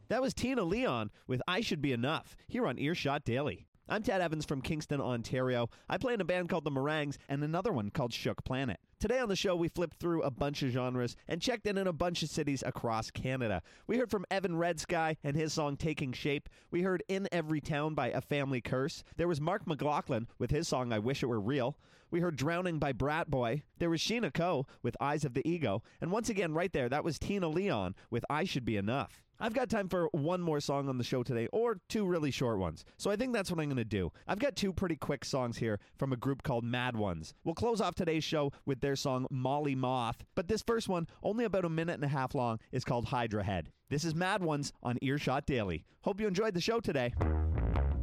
That was Tina Leon with I Should Be Enough here on Earshot Daily. I'm Ted Evans from Kingston, Ontario. I play in a band called The Meringues and another one called Shook Planet. Today on the show, we flipped through a bunch of genres and checked in a bunch of cities across Canada. We heard from Evan Red Sky and his song Taking Shape. We heard In Every Town by A Family Curse. There was Mark McLaughlin with his song I Wish It Were Real. We heard Drowning by Brat Boy. There was Sheena Coe with Eyes of the Ego. And once again, right there, that was Tina Leon with I Should Be Enough. I've got time for one more song on the show today, or two really short ones. So I think that's what I'm going to do. I've got two pretty quick songs here from a group called Mad Ones. We'll close off today's show with their song Molly Moth, but this first one, only about a minute and a half long, is called Hydra Head. This is Mad Ones on Earshot Daily. Hope you enjoyed the show today.